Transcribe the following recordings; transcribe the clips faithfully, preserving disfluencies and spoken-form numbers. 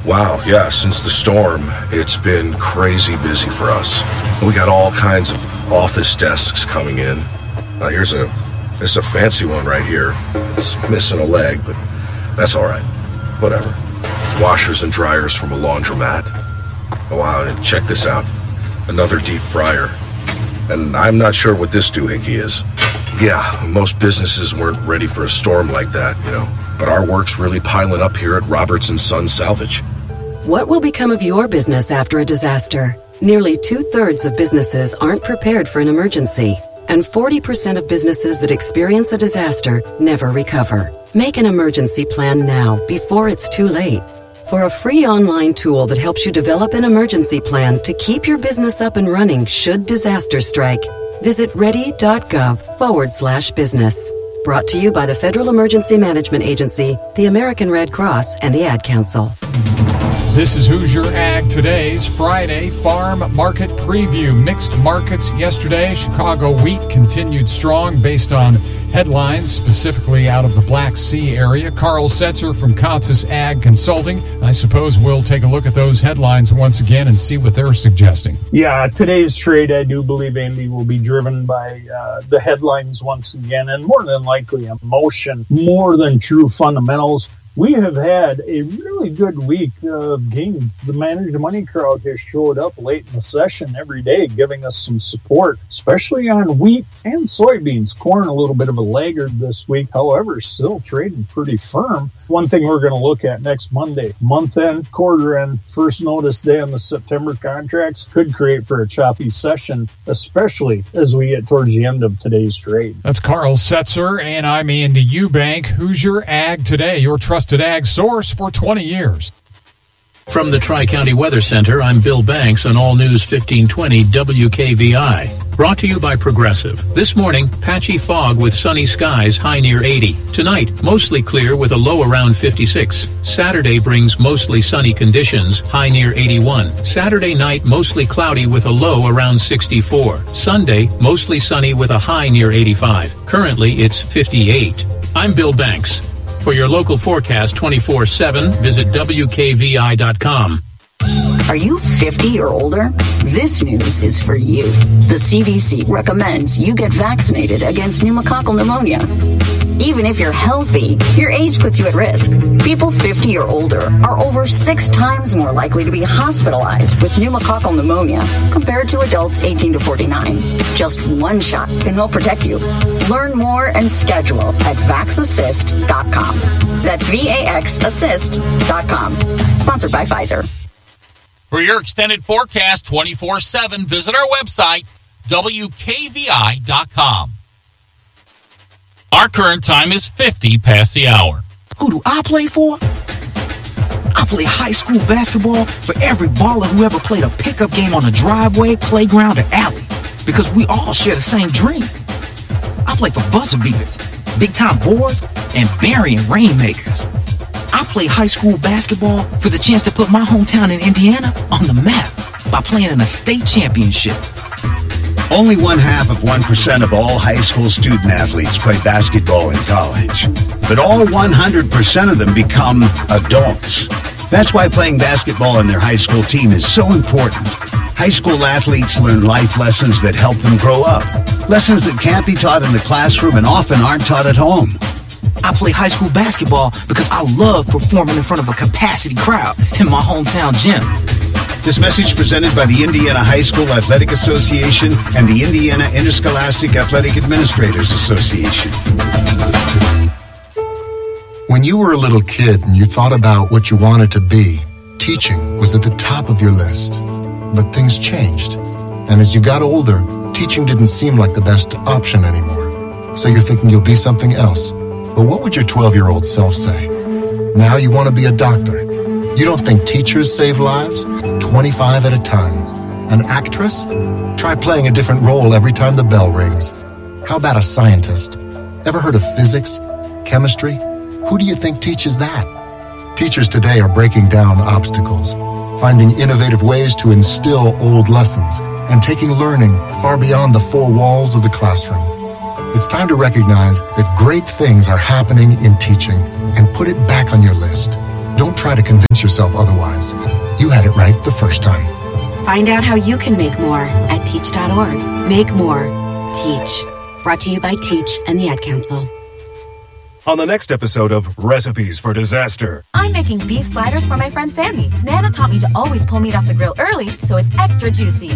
Wow, yeah, since the storm, it's been crazy busy for us. We got all kinds of office desks coming in. Uh, here's a, this is a fancy one right here. It's missing a leg, but that's all right. Whatever. Washers and dryers from a laundromat. Oh, wow, and check this out. Another deep fryer. And I'm not sure what this doohickey is. Yeah, most businesses weren't ready for a storm like that, you know. But our work's really piling up here at Roberts and Son Salvage. What will become of your business after a disaster? Nearly two-thirds of businesses aren't prepared for an emergency, and forty percent of businesses that experience a disaster never recover. Make an emergency plan now before it's too late. For a free online tool that helps you develop an emergency plan to keep your business up and running should disaster strike, visit ready.gov forward slash business. Brought to you by the Federal Emergency Management Agency, the American Red Cross, and the Ad Council. This is Hoosier Ag Today's Friday Farm Market Preview. Mixed markets yesterday. Chicago wheat continued strong based on headlines, specifically out of the Black Sea area. Carl Setzer from Consus Ag Consulting. I suppose we'll take a look at those headlines once again and see what they're suggesting. Yeah, today's trade, I do believe, Andy, will be driven by uh, the headlines once again, and more than likely emotion, more than true fundamentals. We have had a really good week of gains. The managed money crowd has showed up late in the session every day, giving us some support, especially on wheat and soybeans. Corn, a little bit of a laggard this week, however, still trading pretty firm. One thing we're going to look at next Monday, month end, quarter end, first notice day on the September contracts could create for a choppy session, especially as we get towards the end of today's trade. That's Carl Setzer, and I'm Andy Eubank. Hoosier Ag Today, your trusted ag source for twenty years. From the Tri-County Weather Center, I'm Bill Banks on All News fifteen twenty W K V I. Brought to you by Progressive. This morning, patchy fog with sunny skies, high near eighty. Tonight, mostly clear with a low around fifty-six. Saturday brings mostly sunny conditions, high near eighty-one. Saturday night, mostly cloudy with a low around sixty-four. Sunday, mostly sunny with a high near eighty-five. Currently, it's fifty-eight. I'm Bill Banks. For your local forecast twenty-four seven, visit W K V I dot com. Are you fifty or older? This news is for you. The C D C recommends you get vaccinated against pneumococcal pneumonia. Even if you're healthy, your age puts you at risk. People fifty or older are over six times more likely to be hospitalized with pneumococcal pneumonia compared to adults eighteen to forty-nine. Just one shot can help protect you. Learn more and schedule at vax assist dot com. That's V A X assist dot com. Sponsored by Pfizer. For your extended forecast twenty-four seven, visit our website, W K V I dot com. Our current time is fifty past the hour. Who do I play for? I play high school basketball for every baller who ever played a pickup game on a driveway, playground, or alley. Because we all share the same dream. I play for buzzer beaters, big-time boards, and burying rainmakers. I play high school basketball for the chance to put my hometown in Indiana on the map by playing in a state championship. Only one half of one percent of all high school student athletes play basketball in college. But all one hundred percent of them become adults. That's why playing basketball on their high school team is so important. High school athletes learn life lessons that help them grow up. Lessons that can't be taught in the classroom and often aren't taught at home. I play high school basketball because I love performing in front of a capacity crowd in my hometown gym. This message presented by the Indiana High School Athletic Association and the Indiana Interscholastic Athletic Administrators Association. When you were a little kid and you thought about what you wanted to be, teaching was at the top of your list. But things changed. And as you got older, teaching didn't seem like the best option anymore. So you're thinking you'll be something else. But what would your twelve-year-old self say? Now you want to be a doctor. You don't think teachers save lives? twenty-five at a time. An actress? Try playing a different role every time the bell rings. How about a scientist? Ever heard of physics? Chemistry? Who do you think teaches that? Teachers today are breaking down obstacles, finding innovative ways to instill old lessons, and taking learning far beyond the four walls of the classroom. It's time to recognize that great things are happening in teaching and put it back on your list. Don't try to convince yourself otherwise. You had it right the first time. Find out how you can make more at teach dot org. Make more. Teach. Brought to you by Teach and the Ad Council. On the next episode of Recipes for Disaster. I'm making beef sliders for my friend Sandy. Nana taught me to always pull meat off the grill early so it's extra juicy.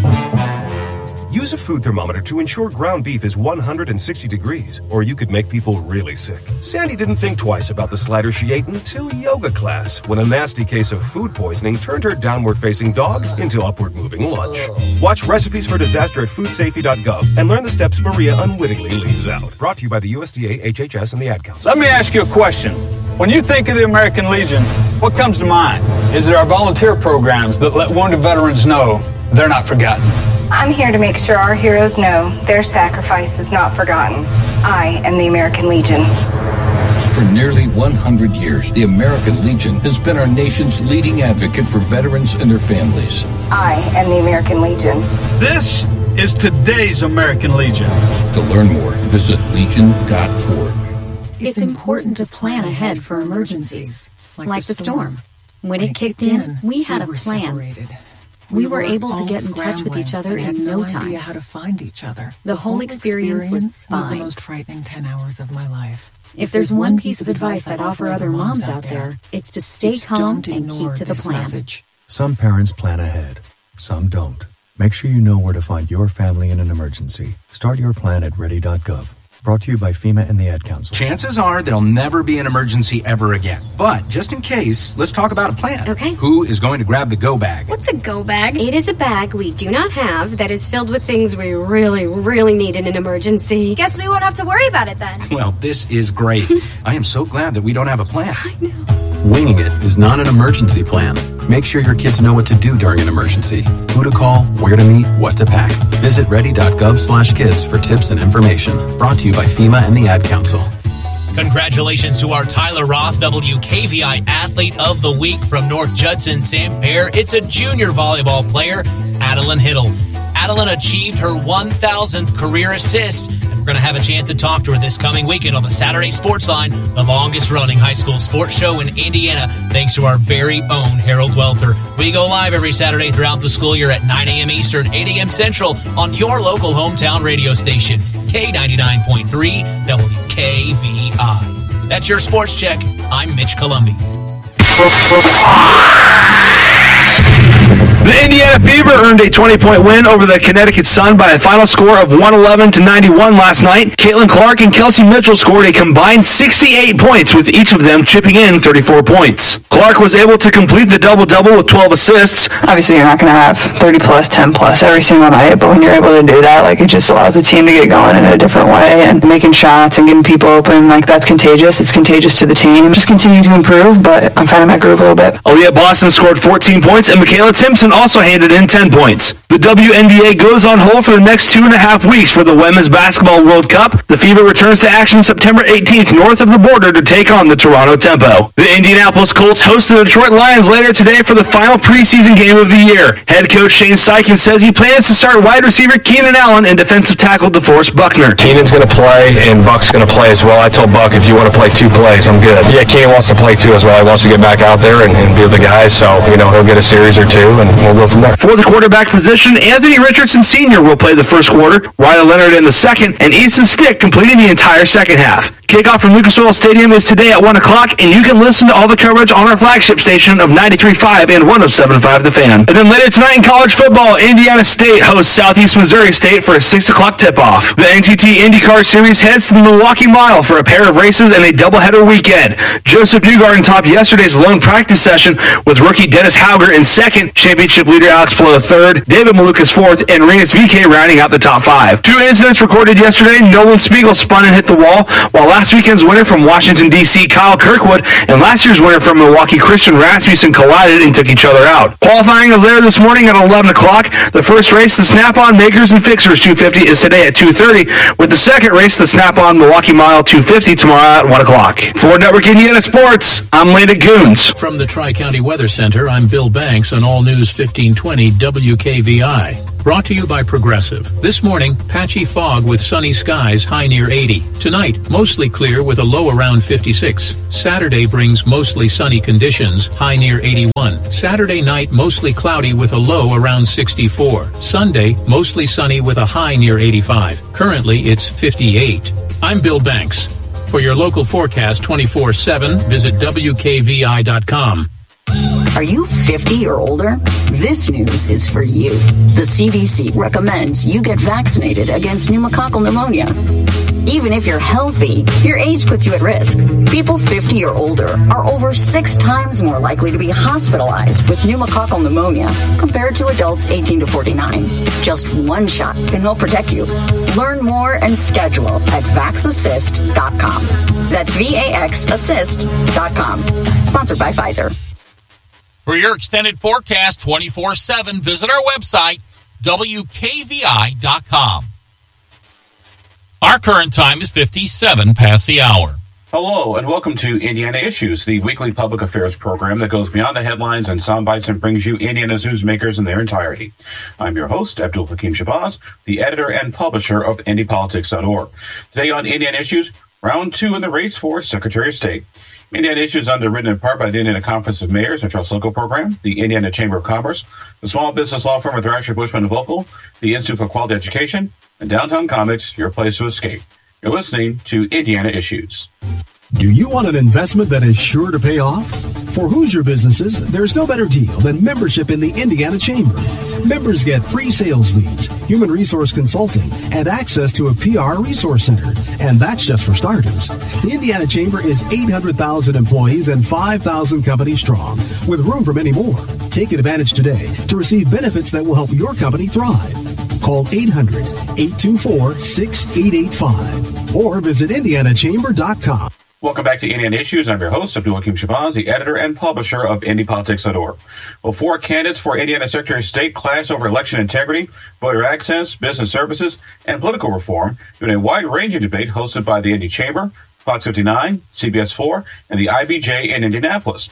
Use a food thermometer to ensure ground beef is one hundred sixty degrees, or you could make people really sick. Sandy didn't think twice about the slider she ate until yoga class, when a nasty case of food poisoning turned her downward-facing dog into upward-moving lunch. Watch Recipes for Disaster at food safety dot gov and learn the steps Maria unwittingly leaves out. Brought to you by the U S D A, H H S, and the Ad Council. Let me ask you a question. When you think of the American Legion, what comes to mind? Is it our volunteer programs that let wounded veterans know they're not forgotten? I'm here to make sure our heroes know their sacrifice is not forgotten. I am the American Legion. For nearly one hundred years, the American Legion has been our nation's leading advocate for veterans and their families. I am the American Legion. This is today's American Legion. To learn more, visit legion dot org. It's important to plan ahead for emergencies, like the storm. When it kicked in, we had a plan. We were able to get in touch with each other in no time. Idea how to find each other. The whole experience was fine. was the most frightening ten hours of my life. If there's one piece of advice I'd offer other moms out there, it's to stay calm and keep to the plan. Some parents plan ahead, some don't. Make sure you know where to find your family in an emergency. Start your plan at ready dot gov. Brought to you by FEMA and the Ad Council. Chances are there'll never be an emergency ever again. But just in case, let's talk about a plan. Okay. Who is going to grab the go bag? What's a go bag? It is a bag we do not have that is filled with things we really, really need in an emergency. Guess we won't have to worry about it then. Well, this is great. I am so glad that we don't have a plan. I know. Winging it is not an emergency plan. Make sure your kids know what to do during an emergency. Who to call, where to meet, what to pack. Visit ready dot gov slash kids for tips and information. Brought to you by FEMA and the Ad Council. Congratulations to our Tyler Roth W K V I Athlete of the Week from North Judson Santerre. It's a junior volleyball player, Adeline Hiddle. Adeline achieved her one thousandth career assist, and we're going to have a chance to talk to her this coming weekend on the Saturday Sports Line, the longest-running high school sports show in Indiana, thanks to our very own Harold Welter. We go live every Saturday throughout the school year at nine a.m. Eastern, eight a.m. Central on your local hometown radio station, K ninety-nine point three W K V I. That's your Sports Check. I'm Mitch Columbi. The Indiana Fever earned a twenty-point win over the Connecticut Sun by a final score of one eleven to ninety-one last night. Caitlin Clark and Kelsey Mitchell scored a combined sixty-eight points, with each of them chipping in thirty-four points. Clark was able to complete the double-double with twelve assists. Obviously, you're not going to have thirty plus, ten plus every single night, but when you're able to do that, like, it just allows the team to get going in a different way, and making shots and getting people open, like, that's contagious. It's contagious to the team. Just continue to improve, but I'm finding my groove a little bit. Aaliyah Boston scored fourteen points, and Michaela Timpson also handed in ten points. The W N B A goes on hold for the next two and a half weeks for the Women's Basketball World Cup. The Fever returns to action September eighteenth north of the border to take on the Toronto Tempo. The Indianapolis Colts host the Detroit Lions later today for the final preseason game of the year. Head coach Shane Steichen says he plans to start wide receiver Keenan Allen and defensive tackle DeForest Buckner. Keenan's going to play, and Buck's going to play as well. I told Buck, if you want to play two plays, I'm good. Yeah, Keenan wants to play two as well. He wants to get back out there and, and be with the guys, so, you know, he'll get a series or two, and we'll go from there. For the quarterback position, Anthony Richardson Senior will play the first quarter, Riley Leonard in the second, and Easton Stick completing the entire second half. Kickoff from Lucas Oil Stadium is today at one o'clock, and you can listen to all the coverage on our flagship station of ninety-three point five and one oh seven point five The Fan. And then later tonight in college football, Indiana State hosts Southeast Missouri State for a six o'clock tip-off. The N T T IndyCar Series heads to the Milwaukee Mile for a pair of races and a doubleheader weekend. Joseph Newgarden topped yesterday's lone practice session with rookie Dennis Hauger in second, championship leader Alex Palou third, David Malukas fourth, and Rinus V K rounding out the top five. Two incidents recorded yesterday. Nolan Spiegel spun and hit the wall, while last weekend's winner from Washington, D C, Kyle Kirkwood, and last year's winner from Milwaukee, Christian Rasmussen, collided and took each other out. Qualifying is there this morning at eleven o'clock. The first race, the Snap-on Makers and Fixers two fifty, is today at two thirty, with the second race, the Snap-on Milwaukee Mile two fifty, tomorrow at one o'clock. For Network Indiana Sports, I'm Landon Goons. From the Tri-County Weather Center, I'm Bill Banks on All News fifteen twenty W K V V I. Brought to you by Progressive. This morning, patchy fog with sunny skies, high near eighty. Tonight, mostly clear with a low around fifty-six. Saturday brings mostly sunny conditions, high near eighty-one. Saturday night, mostly cloudy with a low around sixty-four. Sunday, mostly sunny with a high near eighty-five. Currently, it's fifty-eight. I'm Bill Banks. For your local forecast twenty-four seven, visit W K V I dot com. Are you fifty or older? This news is for you. The C D C recommends you get vaccinated against pneumococcal pneumonia. Even if you're healthy, your age puts you at risk. People fifty or older are over six times more likely to be hospitalized with pneumococcal pneumonia compared to adults eighteen to forty-nine. Just one shot can help protect you. Learn more and schedule at vax assist dot com. That's V A X assist dot com. Sponsored by Pfizer. For your extended forecast twenty-four seven, visit our website, W K V I dot com. Our current time is fifty-seven past the hour. Hello, and welcome to Indiana Issues, the weekly public affairs program that goes beyond the headlines and sound bites and brings you Indiana's newsmakers in their entirety. I'm your host, Abdul Hakim Shabazz, the editor and publisher of Indy Politics dot org. Today on Indiana Issues, round two in the race for Secretary of State. Indiana Issues underwritten in part by the Indiana Conference of Mayors and Trust Local Program, the Indiana Chamber of Commerce, the small business law firm of Thrasher Bushman and Vocal, the Institute for Quality Education, and Downtown Comics, your place to escape. You're listening to Indiana Issues. Do you want an investment that is sure to pay off? For Hoosier businesses, there's no better deal than membership in the Indiana Chamber. Members get free sales leads, human resource consulting, and access to a P R resource center. And that's just for starters. The Indiana Chamber is eight hundred thousand employees and five thousand companies strong, with room for many more. Take advantage today to receive benefits that will help your company thrive. Call eight hundred, eight two four, six eight eight five or visit indiana chamber dot com. Welcome back to Indiana Issues. I'm your host, Abdul Hakim Shabazz, the editor and publisher of Indy Politics dot org. Well, four candidates for Indiana Secretary of State clash over election integrity, voter access, business services, and political reform during a wide-ranging debate hosted by the Indy Chamber, Fox fifty-nine, C B S four, and the I B J in Indianapolis.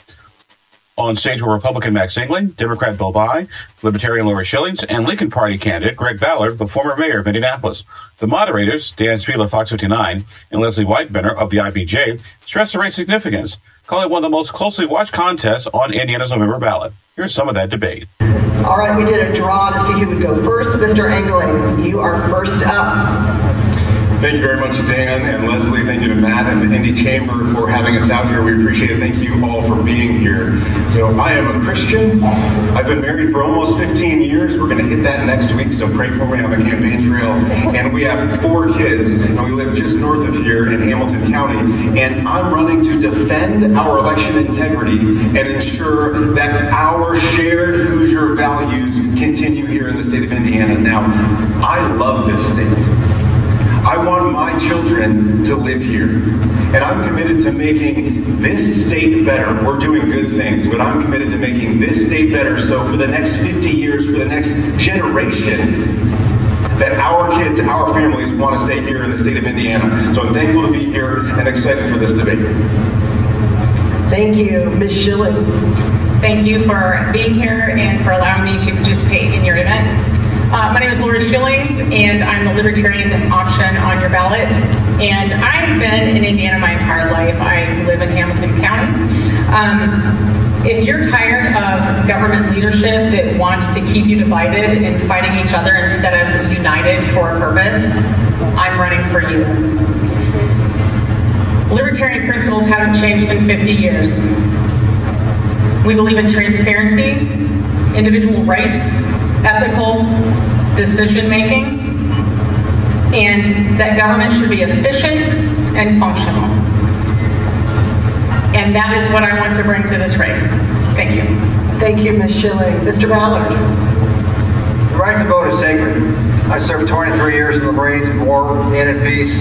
On stage were Republican Max England, Democrat Bill Nye, Libertarian Lori Schillings, and Lincoln Party candidate Greg Ballard, the former mayor of Indianapolis. The moderators, Dan Spiel of Fox fifty-nine and Leslie Whitebenner of the I B J, stressed the race's significance, calling it one of the most closely watched contests on Indiana's November ballot. Here's some of that debate. All right, we did a draw to see who would go first. Mister England, you are first up. Thank you very much, Dan and Leslie. Thank you to Matt and the Indy Chamber for having us out here. We appreciate it. Thank you all for being here. So I am a Christian. I've been married for almost fifteen years. We're going to hit that next week, so pray for me on the campaign trail. And we have four kids, and we live just north of here in Hamilton County. And I'm running to defend our election integrity and ensure that our shared Hoosier values continue here in the state of Indiana. Now, I love this state. I want my children to live here, and I'm committed to making this state better. We're doing good things, but I'm committed to making this state better, so for the next fifty years, for the next generation, that our kids, our families want to stay here in the state of Indiana. So I'm thankful to be here and excited for this debate. Thank you. Miz Schillings. Thank you for being here and for allowing me to participate in your event. Uh, my name is Lori Schillings, and I'm the Libertarian option on your ballot. And I've been in Indiana my entire life. I live in Hamilton County. Um, if you're tired of government leadership that wants to keep you divided and fighting each other instead of united for a purpose, I'm running for you. Libertarian principles haven't changed in fifty years. We believe in transparency, individual rights, ethical decision-making, and that government should be efficient and functional. And that is what I want to bring to this race. Thank you. Thank you, Miz Schilling. Mister Ballard. The right to vote is sacred. I served twenty-three years in the Marines in war and in peace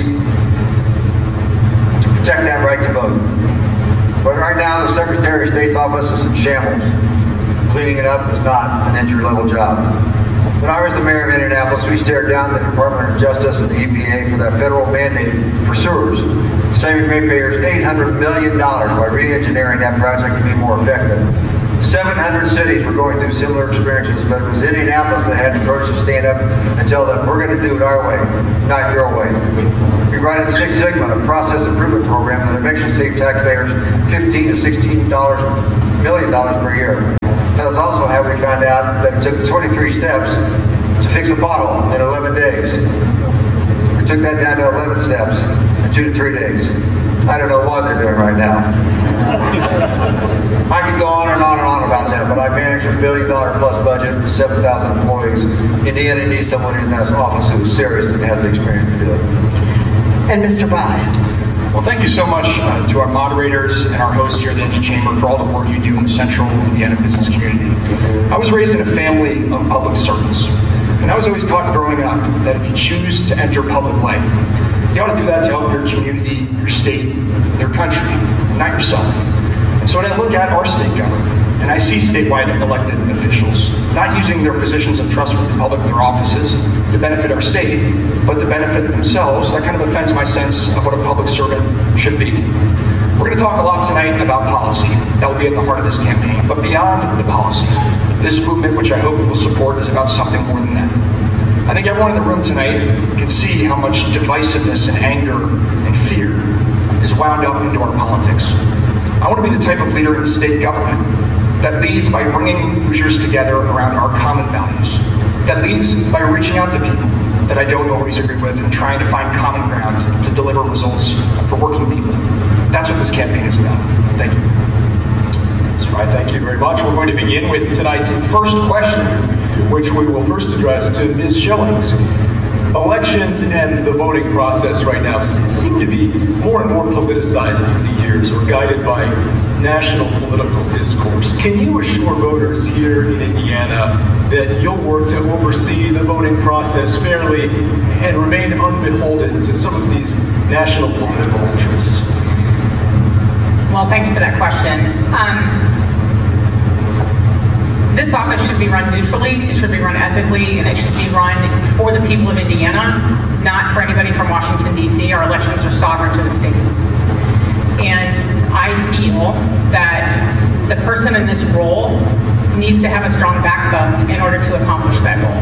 to protect that right to vote. But right now, the Secretary of State's office is in shambles. Cleaning it up is not an entry-level job. When I was the mayor of Indianapolis, we stared down the Department of Justice and the E P A for that federal mandate for sewers, saving ratepayers eight hundred million dollars by re-engineering that project to be more effective. seven hundred cities were going through similar experiences, but it was Indianapolis that had the courage to stand up and tell them, we're going to do it our way, not your way. We brought in Six Sigma, a process improvement program that eventually saved taxpayers fifteen to sixteen million dollars per year. That was also how we found out that it took twenty-three steps to fix a pothole in eleven days. We took that down to eleven steps in two to three days. I don't know what they're doing right now. I could go on and on and on about that, but I manage a billion dollar plus budget with seven thousand employees. Indiana needs someone in that office who's serious and has the experience to do it. And Mister Bai. Well, thank you so much uh, to our moderators and our hosts here at the Indy Chamber for all the work you do in the central Indiana business community. I was raised in a family of public servants, and I was always taught growing up that if you choose to enter public life, you ought to do that to help your community, your state, your country, not yourself. And so when I look at our state government, and I see statewide elected officials not using their positions of trust with the public, their offices, to benefit our state, but to benefit themselves, that kind of offends my sense of what a public servant should be. We're going to talk a lot tonight about policy. That will be at the heart of this campaign. But beyond the policy, this movement, which I hope you will support, is about something more than that. I think everyone in the room tonight can see how much divisiveness and anger and fear is wound up into our politics. I want to be the type of leader in state government that leads by bringing Hoosiers together around our common values, that leads by reaching out to people that I don't always agree with and trying to find common ground to deliver results for working people. That's what this campaign is about. Thank you. That's right, thank you very much. We're going to begin with tonight's first question, which we will first address to Miz Schillings. Elections and the voting process right now seem to be more and more politicized through the years or guided by national political discourse. Can you assure voters here in Indiana that you'll work to oversee the voting process fairly and remain unbeholden to some of these national political interests? Well, thank you for that question. Um, This office should be run neutrally, it should be run ethically, and it should be run for the people of Indiana, not for anybody from Washington, D C Our elections are sovereign to the state. And I feel that the person in this role needs to have a strong backbone in order to accomplish that goal.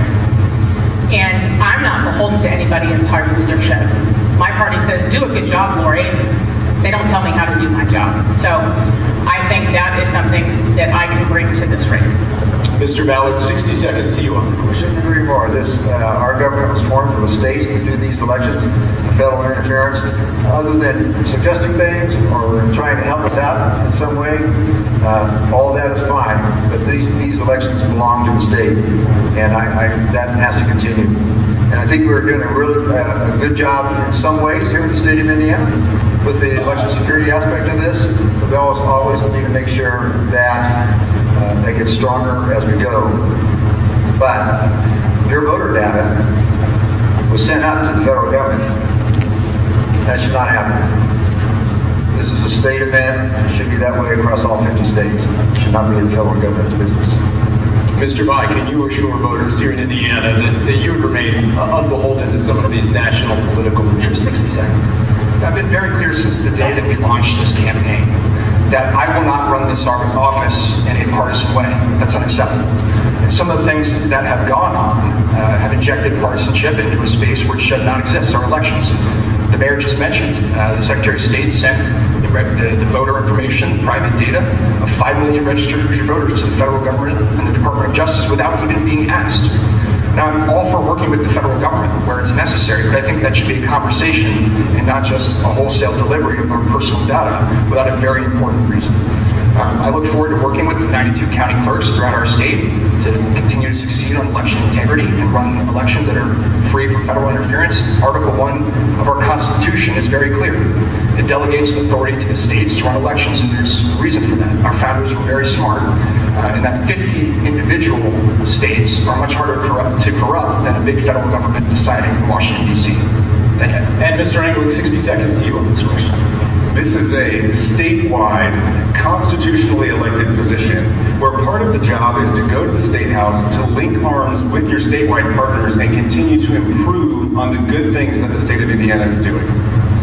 And I'm not beholden to anybody in party leadership. My party says, do a good job, Lori. They don't tell me how to do my job. So I think that is something that I can bring to this race. Mister Ballard, sixty seconds to you on the question. Couldn't agree more. This, uh, our government was formed for the states to do these elections, federal interference. Other than suggesting things or trying to help us out in some way, uh, all of that is fine. But these, these elections belong to the state, and I, I, that has to continue. And I think we're doing a really uh, a good job in some ways here in the state of Indiana with the election security aspect of this. But we always, always need to make sure that Uh, that gets stronger as we go. But your voter data was sent out to the federal government. That should not happen. This is a state event. It should be that way across all fifty states. It should not be the federal government's business. Mister Bai, can you assure voters here in Indiana that, that you would remain uh, unbeholden to some of these national political interests? sixty seconds. I've been very clear since the day that we launched this campaign that I will not run this office in a partisan way. That's unacceptable. And some of the things that have gone on uh, have injected partisanship into a space where it should not exist, our elections. The mayor just mentioned, uh, the Secretary of State sent the, the, the voter information, private data of five million registered Hoosier voters to the federal government and the Department of Justice without even being asked. Now, I'm all for working with the federal government where it's necessary, but I think that should be a conversation and not just a wholesale delivery of our personal data without a very important reason. Um, I look forward to working with the ninety-two county clerks throughout our state to continue to succeed on election integrity and run elections that are free from federal interference. Article one of our Constitution is very clear. It delegates authority to the states to run elections, and there's a reason for that. Our founders were very smart. Uh, and that fifty individual states are much harder corrupt, to corrupt than a big federal government deciding in Washington, D C Thank you. And Mister Engling, sixty seconds to you on this question. This is a statewide, constitutionally elected position where part of the job is to go to the State House to link arms with your statewide partners and continue to improve on the good things that the state of Indiana is doing.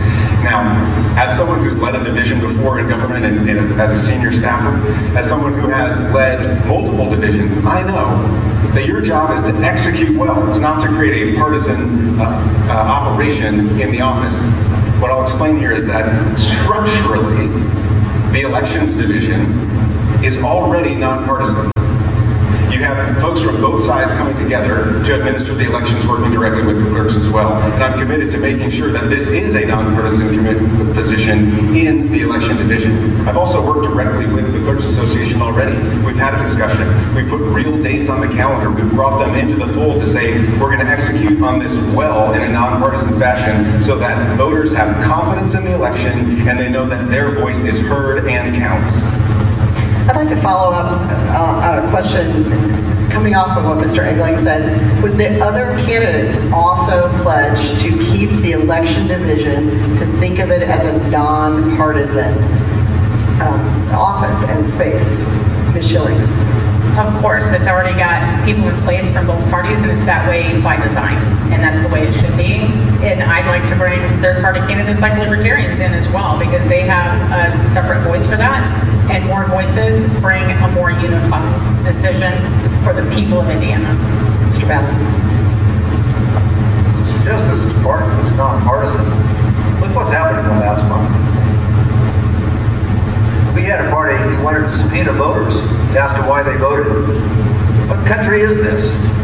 Now, as someone who's led a division before in government and, and as, as a senior staffer, as someone who has led multiple divisions, I know that your job is to execute well. It's not to create a partisan uh, uh, operation in the office. What I'll explain here is that structurally, the elections division is already nonpartisan. You have folks from both sides coming together to administer the elections, working directly with the clerks as well. And I'm committed to making sure that this is a nonpartisan commi- position in the election division. I've also worked directly with the Clerks Association already. We've had a discussion. We've put real dates on the calendar. We've brought them into the fold to say we're going to execute on this well in a nonpartisan fashion so that voters have confidence in the election and they know that their voice is heard and counts. I'd like to follow up uh, a question coming off of what Mister Eggling said. Would the other candidates also pledge to keep the election division, to think of it as a nonpartisan um, office and space? Miz Schillings. Of course, it's already got people in place from both parties, and it's that way by design, and that's the way it should be. And I'd like to bring third-party candidates like Libertarians in as well, because they have a separate voice for that, and more voices bring a more unified decision for the people of Indiana. Mister Ballard. Just this is part, it's nonpartisan. Look what's happened in the last month. We had a party who wanted to subpoena voters to ask them why they voted. What country is this?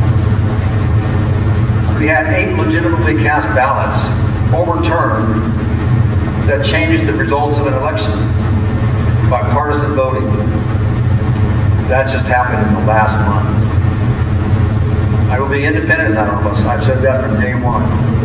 We had eight legitimately cast ballots overturned that changed the results of an election by partisan voting. That just happened in the last month. I will be independent in that office. I've said that from day one.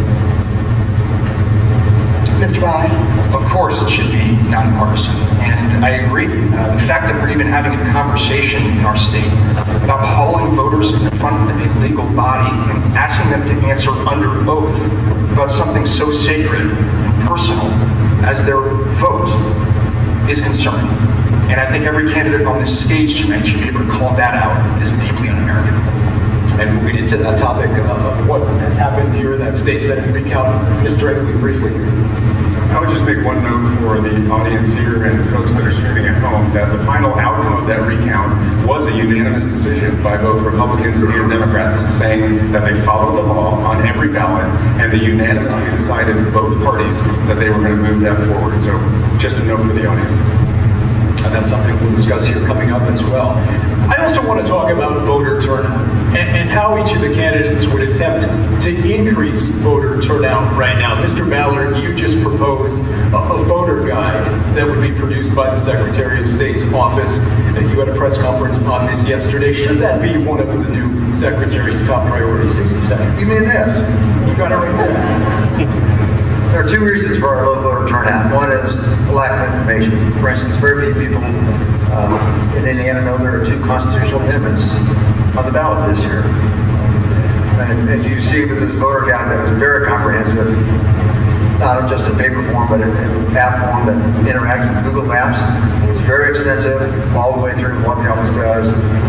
Mister Rye. Of course it should be nonpartisan, and I agree. Uh, the fact that we're even having a conversation in our state about hauling voters in front of a legal body and asking them to answer under oath about something so sacred and personal as their vote is concerning. And I think every candidate on this stage tonight should be able to call that out as deeply un-American. And moving into that topic of what has happened here, that state Senate recount, Mister Eggling, briefly. I would just make one note for the audience here and folks that are streaming at home that the final outcome of that recount was a unanimous decision by both Republicans and Democrats saying that they followed the law on every ballot, and they unanimously decided, both parties, that they were going to move that forward. So just a note for the audience. And that's something we'll discuss here coming up as well. I also want to talk about voter turnout and, and how each of the candidates would attempt to increase voter turnout right now. Mister Ballard, you just proposed a, a voter guide that would be produced by the Secretary of State's office. You had a press conference on this yesterday. Should that be one of the new Secretary's top priorities? sixty seconds. You mean this? You got it right there. There are two reasons for our low voter turnout. One is lack of information. For instance, very few people uh, in Indiana know there are two constitutional amendments on the ballot this year. And as you see with this voter guide, that was very comprehensive, not just in paper form, but in, in app form that interacts with Google Maps. It's very extensive, all the way through what the office does.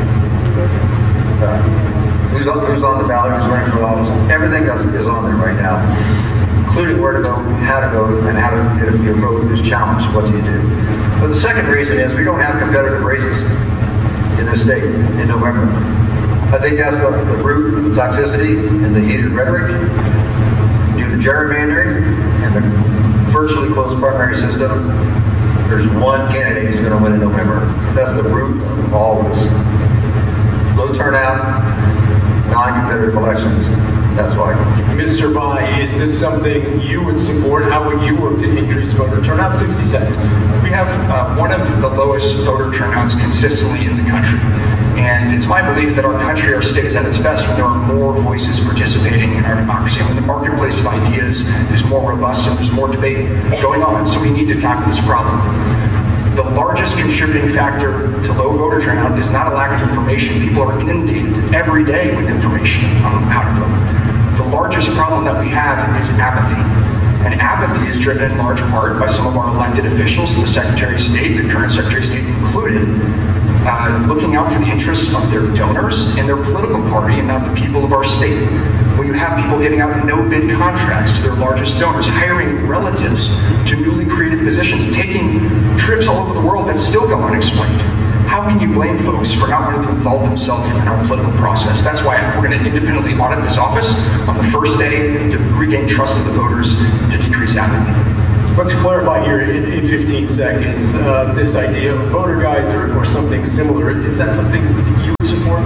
Uh, who's, on, who's on the ballot, who's running for office. Everything that's, is on there right now, including where to vote, how to vote, and how to, if your vote is challenged, what do you do? But the second reason is we don't have competitive races in this state in November. I think that's the, the root of the toxicity and the heated rhetoric due to gerrymandering and the virtually closed primary system. There's one candidate who's going to win in November. That's the root of all this. Low turnout, non-competitive elections. That's why. Mister Bai, is this something you would support? How would you work to increase voter turnout? sixty seconds. We have uh, one of the lowest voter turnouts consistently in the country. And it's my belief that our country, our state, is at its best when there are more voices participating in our democracy, when the marketplace of ideas is more robust and there's more debate going on. So we need to tackle this problem. The largest contributing factor to low voter turnout is not a lack of information. People are inundated every day with information on how to vote. The largest problem that we have is apathy. And apathy is driven in large part by some of our elected officials, the Secretary of State, the current Secretary of State included, uh, looking out for the interests of their donors and their political party and not the people of our state. When you have people giving out no-bid contracts to their largest donors, hiring relatives to newly created positions, taking trips all over the world that still go unexplained. How can you blame folks for not wanting to involve themselves in our political process? That's why we're going to independently audit this office on the first day to regain trust of the voters, to decrease apathy. Let's clarify here in, in fifteen seconds, uh, this idea of voter guides or, or something similar. Is that something you would support?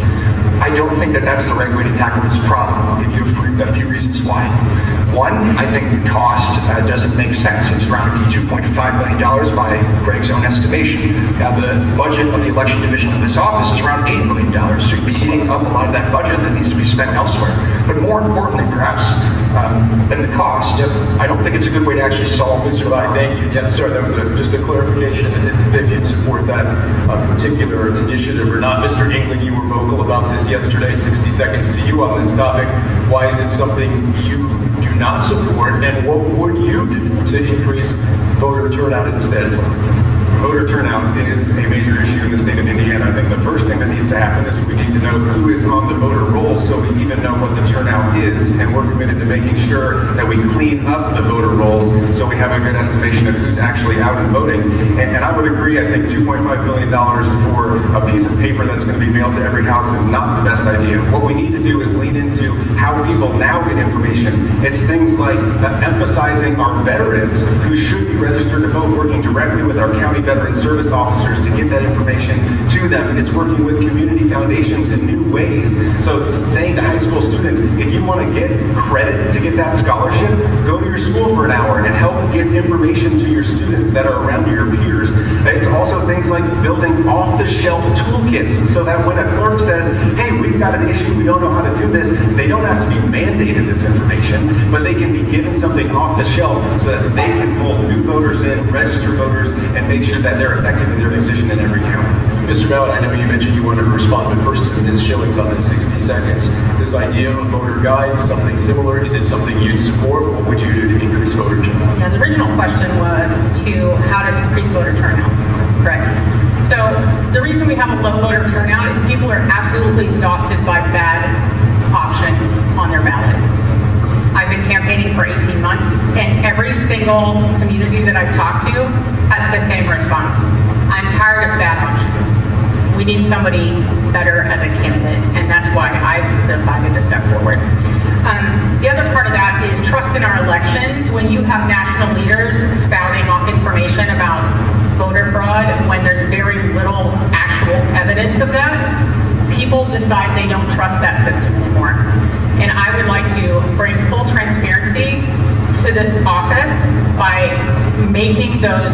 I don't think that that's the right way to tackle this problem. I'll give you a, free, a few reasons why. One, I think the cost uh, doesn't make sense. It's around two point five million dollars by Greg's own estimation. Now, the budget of the election division of this office is around eight million dollars, so you'd be eating up a lot of that budget that needs to be spent elsewhere. But more importantly, perhaps, um, than the cost, I don't think it's a good way to actually solve this. Mister Lai, thank you. Yeah, sorry, that was a, just a clarification if, if you'd support that uh, particular initiative or not. Mister England, you were vocal about this yesterday. sixty seconds to you on this topic. Why is it something you do not support, and what would you do to increase voter turnout instead? Voter turnout is a major issue in the state of Indiana. I think the first thing that needs to happen is we need to know who is on the voter roll so we even know what the turnout is, and we're committed to making sure that we clean up the voter rolls so we have a good estimation of who's actually out and voting. And, and I would agree, I think two point five billion dollars for a piece of paper that's going to be mailed to every house is not the best idea. What we need to do is lean into how people now get information. It's things like uh, emphasizing our veterans who should be registered to vote, working directly with our county veteran service officers to get that information to them. It's working with community foundations in new ways. So it's saying to high school students, if you want to get credit to get that scholarship, go to your school for an hour and help get information to your students that are around your peers. It's also things like building off-the-shelf toolkits so that when a clerk says, hey, we've got an issue, we don't know how to do this, they don't have to be mandated this information, but they can be given something off the shelf so that they can pull new voters in, register voters, and make sure that they're effective in their position in every county. Mister Ballard, I know you mentioned you wanted to respond, but first to Miz Schillings on this sixty seconds. This idea of voter guides, something similar, is it something you'd support? What would you do to increase voter turnout? Yeah, the original question was to how to increase voter turnout. Correct. So the reason we have a low voter turnout is people are absolutely exhausted by bad options on their ballot. I've been campaigning for eighteen months, and every single community that I've talked to has the same response. I'm tired of bad options. We need somebody better as a candidate, and that's why I decided to step forward. Um, the other part of that is trust in our elections. When you have national leaders spouting off information about voter fraud, when there's very little actual evidence of that, people decide they don't trust that system anymore. And I would like to bring full transparency to this office by making those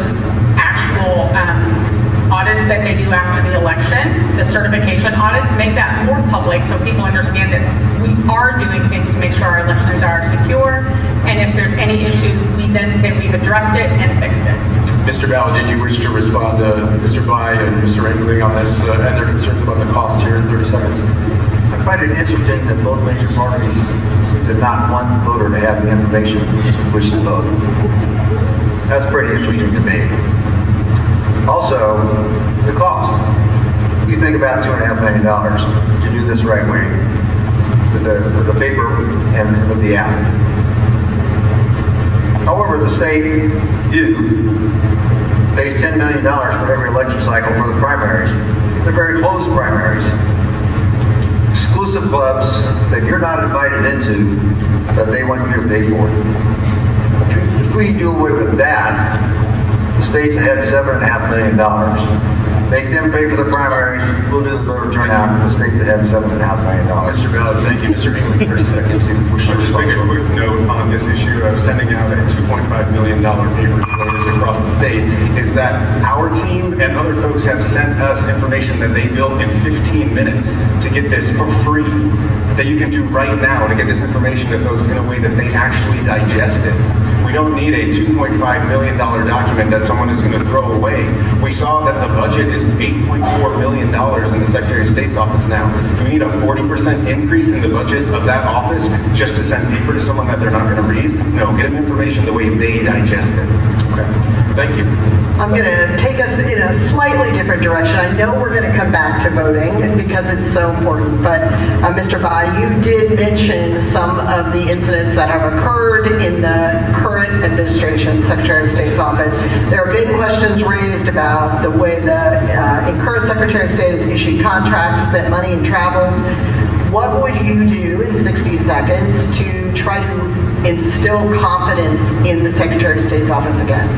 actual um, audits that they do after the election, the certification audits, make that more public so people understand that we are doing things to make sure our elections are secure. And if there's any issues, we then say we've addressed it and fixed it. Mister Ballard, did you wish to respond to Mister Bai and Mister Engling on this uh, and their concerns about the cost here in thirty seconds? I find it interesting that both major parties seem to not want the voter to have the information which to vote. That's pretty interesting to me. Also, the cost. You think about two and a half million dollars to do this right way with the, with the paper and with the app. However, the state, you, pays ten million dollars for every election cycle for the primaries. They're very close primaries. Exclusive clubs that you're not invited into that they want you to pay for. If we do away with that, the state's ahead seven and a half million dollars. Make them pay for the primaries, we'll do the voter turnout, the state's ahead seven and a half million dollars. Mister Ballard, thank you. Mister England, thirty seconds. I'll just make a quick note on this issue of sending out a two point five million dollars paper to voters across the state, is that our team and other folks have sent us information that they built in fifteen minutes to get this for free, that you can do right now to get this information to folks in a way that they actually digest it. We don't need a two point five million dollars document that someone is going to throw away. We saw that the budget is eight point four million dollars in the Secretary of State's office now. Do we need a forty percent increase in the budget of that office just to send paper to someone that they're not going to read? No, get them information the way they digest it. Okay. Thank you. I'm going to take us in a slightly different direction. I know we're going to come back to voting because it's so important, but uh, Mister Bai, you did mention some of the incidents that have occurred in the current administration, Secretary of State's office. There have been questions raised about the way the uh, current Secretary of State has issued contracts, spent money, and traveled. What would you do in sixty seconds to try to instill confidence in the Secretary of State's office again?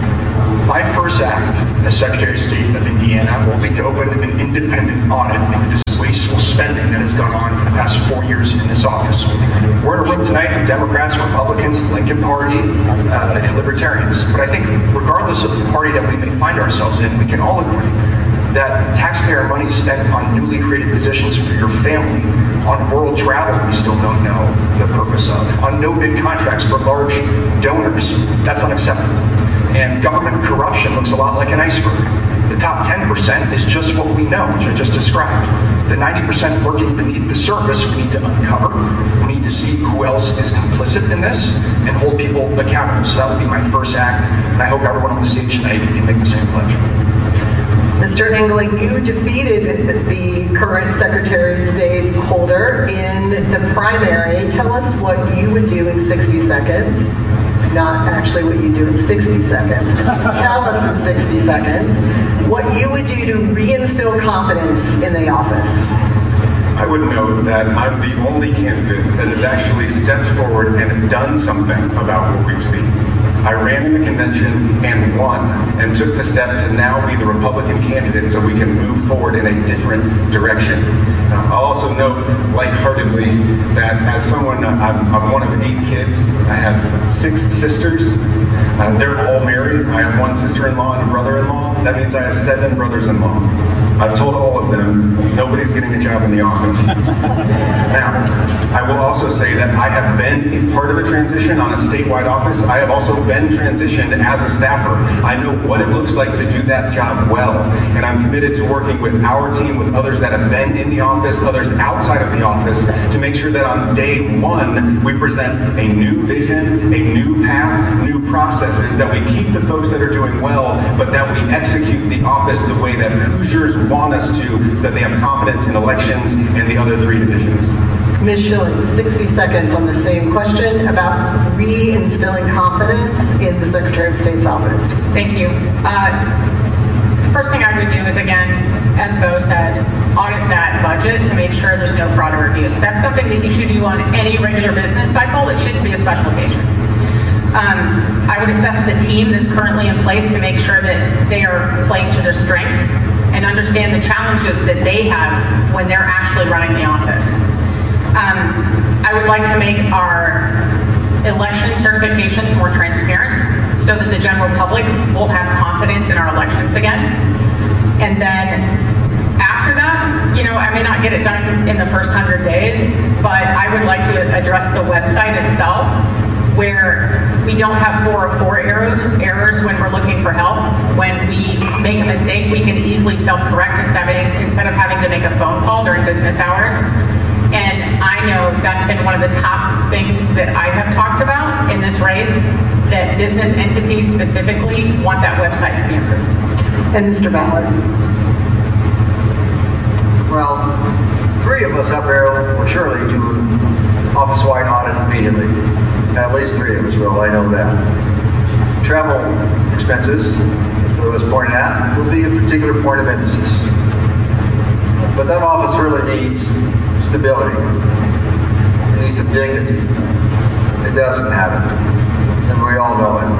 My first act as Secretary of State of Indiana will be to open an independent audit into this wasteful spending that has gone on for the past four years in this office. We're in a room tonight of Democrats, Republicans, Lincoln Party, uh, and Libertarians. But I think regardless of the party that we may find ourselves in, we can all agree that taxpayer money spent on newly created positions for your family, on world travel we still don't know the purpose of, on no-bid contracts for large donors, that's unacceptable. And government corruption looks a lot like an iceberg. The top ten percent is just what we know, which I just described. The ninety percent lurking beneath the surface we need to uncover. We need to see who else is complicit in this and hold people accountable. So that would be my first act, and I hope everyone on the stage tonight can make the same pledge. Mister Engling, you defeated the current Secretary of State Holder in the primary. Tell us what you would do in sixty seconds. Not actually what you do in sixty seconds. Tell us in sixty seconds what you would do to reinstill confidence in the office. I would note that I'm the only candidate that has actually stepped forward and done something about what we've seen. I ran in the convention and won, and took the step to now be the Republican candidate so we can move forward in a different direction. Uh, I'll also note lightheartedly that as someone, uh, I'm, I'm one of eight kids. I have six sisters. Uh, they're all married. I have one sister-in-law and a brother-in-law. That means I have seven brothers-in-law. I've told all of them, nobody's getting a job in the office. Now, I will also say that I have been a part of a transition on a statewide office. I have also been transitioned as a staffer. I know what it looks like to do that job well, and I'm committed to working with our team, with others that have been in the office, others outside of the office, to make sure that on day one, we present a new vision, a new path, new processes, that we keep the folks that are doing well, but that we execute the office the way that Hoosiers want us to, so that they have confidence in elections and the other three divisions. Miz Schillings, sixty seconds on the same question about reinstilling confidence in the Secretary of State's office. Thank you. Uh, the first thing I would do is, again, as Bo said, audit that budget to make sure there's no fraud or abuse. That's something that you should do on any regular business cycle. It shouldn't be a special occasion. Um, I would assess the team that's currently in place to make sure that they are playing to their strengths and understand the challenges that they have when they're actually running the office. Um, I would like to make our election certifications more transparent so that the general public will have confidence in our elections again. And then after that, you know, I may not get it done in the first hundred days, but I would like to address the website itself, where we don't have four oh four errors, errors when we're looking for help. When we make a mistake, we can easily self-correct instead of, instead of having to make a phone call during business hours. And I know that's been one of the top things that I have talked about in this race, that business entities specifically want that website to be improved. And Mister Ballard. Well, three of us up here will surely do an office-wide audit immediately. At least three of us will, I know that. Travel expenses, as was pointed out, will be a particular point of emphasis. But that office really needs stability. It needs some dignity. It doesn't have it. And we all know it.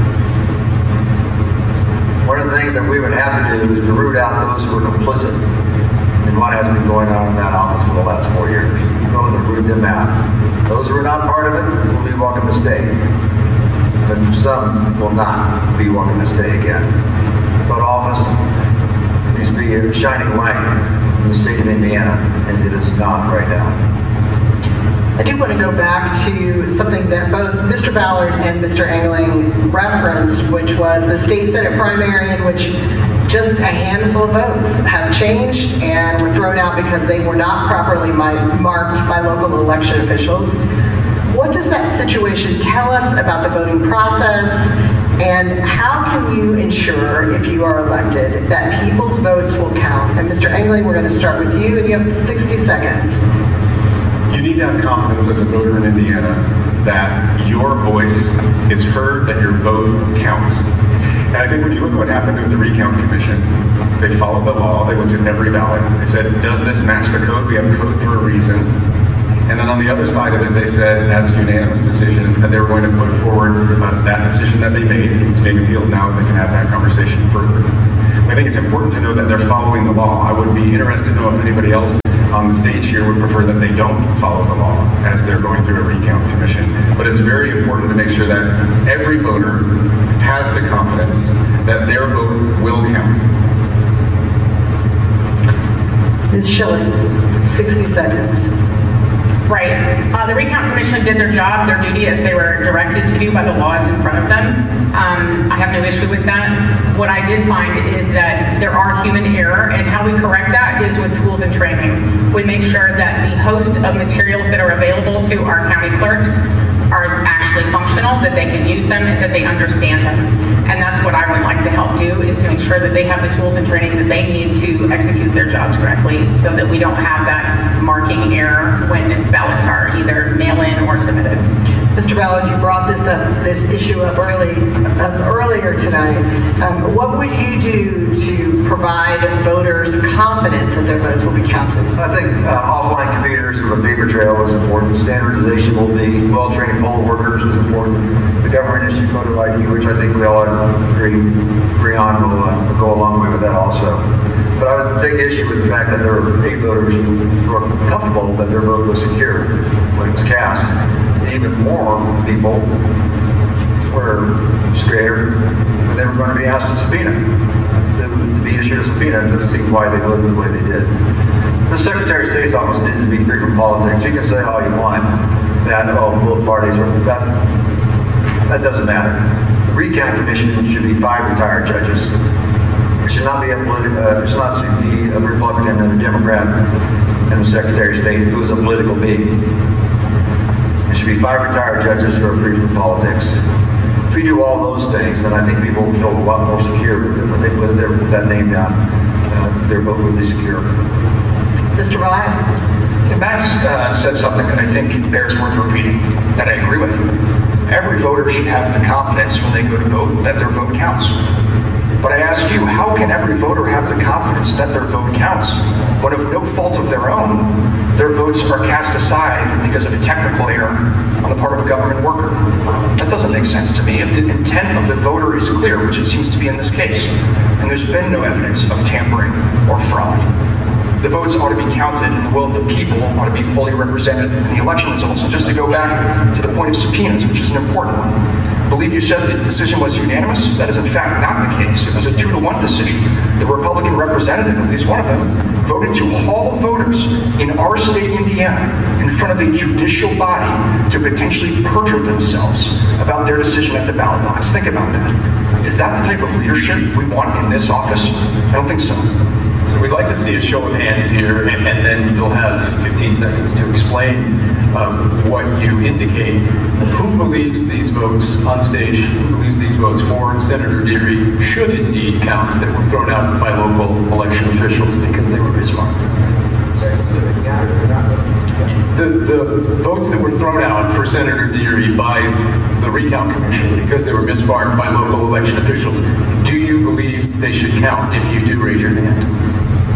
One of the things that we would have to do is to root out those who are complicit in what has been going on in that office for the last four years. We're going to root them out. Those who are not part of it will be welcome to stay. But some will not be welcome to stay again. But office needs to be a shining light in the state of Indiana, and it is not right now. I do want to go back to something that both Mister Ballard and Mister Engling referenced, which was the state Senate primary, in which just a handful of votes have changed and were thrown out because they were not properly marked by local election officials. What does that situation tell us about the voting process And how can you ensure, if you are elected, that people's votes will count? And Mister Engling, we're going to start with you, and you have sixty seconds. You need to have confidence as a voter in Indiana that your voice is heard, that your vote counts. And I think when you look at what happened with the Recount Commission, they followed the law, they looked at every ballot, they said, does this match the code? We have code for a reason. And then on the other side of it, they said, as a unanimous decision, that they were going to put forward uh, that decision that they made. It's being appealed now, and they can have that conversation further. I think it's important to know that they're following the law. I would be interested to know if anybody else on the stage here would prefer that they don't follow the law as they're going through a recount commission. But it's very important to make sure that every voter has the confidence that their vote will count. Miz Schilling, sixty seconds. Right. Uh, the Recount Commission did their job, their duty, as they were directed to do by the laws in front of them. Um, I have no issue with that. What I did find is that there are human error, and how we correct that is with tools and training. We make sure that the host of materials that are available to our county clerks are actually functional, that they can use them, and that they understand them. And that's what I would like to help do, is to ensure that they have the tools and training that they need to execute their jobs correctly, so that we don't have that marking error when ballots are either mail-in or submitted. Mister Ballard, you brought this up, this issue up early, up earlier tonight. Um, what would you do to provide voters confidence that their votes will be counted? I think uh, offline computers with a paper trail is important. Standardization will be well-trained poll workers is important. The government issue voter I D, which I think we all agree, agree on, will, uh, will go a long way with that also. But I would take issue with the fact that there are eight voters who are comfortable that their vote was secure when it was cast. Even more people were scared when they were going to be asked to subpoena, to, to be issued a subpoena, to see why they voted the way they did. The Secretary of State's office needs to be free from politics. You can say all you want that, oh, both parties are, that, that doesn't matter. The Recount Commission should be five retired judges. It should not be a, politi- uh, it should not be a Republican and a Democrat and the Secretary of State who is a political being. There should be five retired judges who are free from politics. If we do all those things, then I think people will feel a lot more secure when they put their, that name down. Uh, their vote will be secure. Mister Ryan? Yeah, Max uh, said something that I think bears worth repeating, that I agree with. Every voter should have the confidence when they go to vote that their vote counts. But I ask you, how can every voter have the confidence that their vote counts when, of no fault of their own, their votes are cast aside because of a technical error on the part of a government worker? That doesn't make sense to me. If the intent of the voter is clear, which it seems to be in this case, and there's been no evidence of tampering or fraud, the votes ought to be counted, and the will of the people ought to be fully represented in the election results. And just to go back to the point of subpoenas, which is an important one, I believe you said the decision was unanimous. That is in fact not the case. It was a two to one decision. The Republican representative, at least one of them, voted to haul voters in our state, Indiana, in front of a judicial body to potentially perjure themselves about their decision at the ballot box. Think about that. Is that the type of leadership we want in this office? I don't think so. So we'd like to see a show of hands here, and, and then you'll have fifteen seconds to explain um, what you indicate. Who believes these votes on stage, who believes these votes for Senator Deary should indeed count, that were thrown out by local election officials because they were mismarked? The, the votes that were thrown out for Senator Deary by the Recount Commission because they were mismarked by local election officials, do you believe they should count? If you do, raise your hand.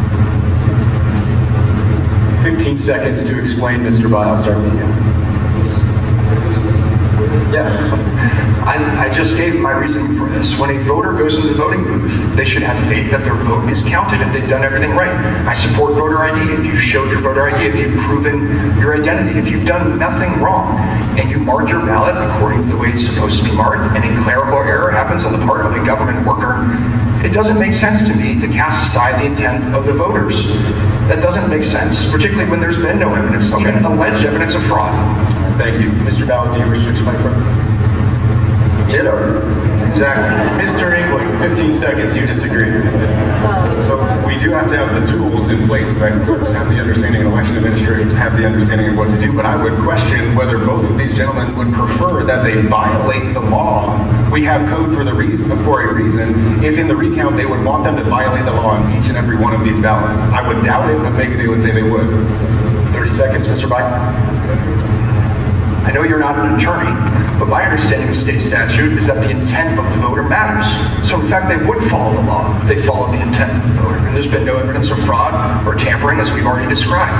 fifteen seconds to explain, Mister Bile. I'll start with you. Yeah, I, I just gave my reasoning for this. When a voter goes into the voting booth, they should have faith that their vote is counted and they've done everything right. I support voter I D. If you showed your voter I D, if you've proven your identity, if you've done nothing wrong, and you mark your ballot according to the way it's supposed to be marked, and a clerical error happens on the part of a government worker, it doesn't make sense to me to cast aside the intent of the voters. That doesn't make sense, particularly when there's been no evidence, okay. Even alleged evidence of fraud. Thank you. Mister Ballard, do you wish to explain further? Ditto. Exactly. Mister Engling, fifteen seconds, you disagree. Um, So we do have to have the tools in place so that clerks have the understanding and election administrators have the understanding of what to do. But I would question whether both of these gentlemen would prefer that they violate the law. We have code for the reason, for a reason. If in the recount they would want them to violate the law on each and every one of these ballots, I would doubt it, but maybe they would say they would. thirty seconds, Mister Biden. I know you're not an attorney, but my understanding of state statute is that the intent of the voter matters. So in fact, they would follow the law if they followed the intent of the voter. And there's been no evidence of fraud or tampering, as we've already described.